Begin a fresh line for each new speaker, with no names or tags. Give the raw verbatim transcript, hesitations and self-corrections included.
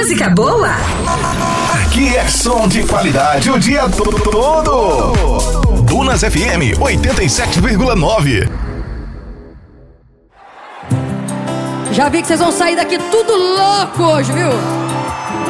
música boa?
Aqui é som de qualidade o dia todo. Dunas F M oitenta e sete vírgula nove.
Já vi que vocês vão sair daqui tudo louco hoje, viu?